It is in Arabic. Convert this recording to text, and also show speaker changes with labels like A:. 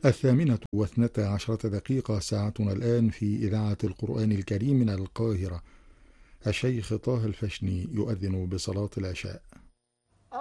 A: 12:12 ساعتنا الآن في إذاعة القرآن الكريم من القاهرة. الشيخ طه الفشني يؤذن بصلاة العشاء.